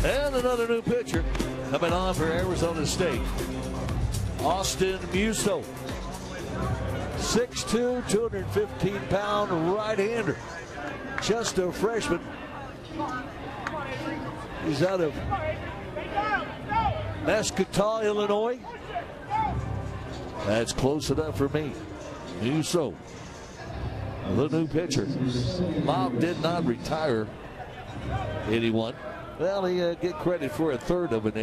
And another new pitcher coming on for Arizona State. Austin Musso. 6'2", 215-pound right-hander. Just a freshman. He's out of Mesquite, Illinois. That's close enough for me. Musso, the new pitcher. Bob did not retire anyone. Well, he get credit for a third of an